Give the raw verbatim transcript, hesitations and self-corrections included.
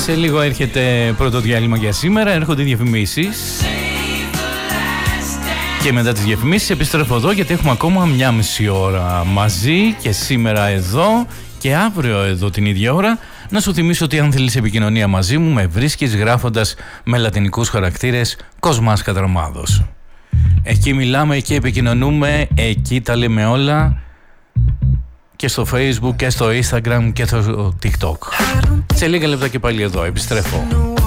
Σε λίγο έρχεται πρώτο διάλειμμα για σήμερα, έρχονται οι διαφημίσεις. Και μετά τις διαφημίσεις επιστρέφω εδώ, γιατί έχουμε ακόμα μια μισή ώρα μαζί και σήμερα εδώ και αύριο εδώ την ίδια ώρα. Να σου θυμίσω ότι αν θέλεις επικοινωνία μαζί μου, με βρίσκεις γράφοντας με λατινικούς χαρακτήρες Κοσμάς Κατραμάδος. Εκεί μιλάμε, εκεί επικοινωνούμε, εκεί τα λέμε όλα, και στο Facebook και στο Instagram και στο TikTok. Σε λίγα λεπτά και πάλι εδώ επιστρέφω.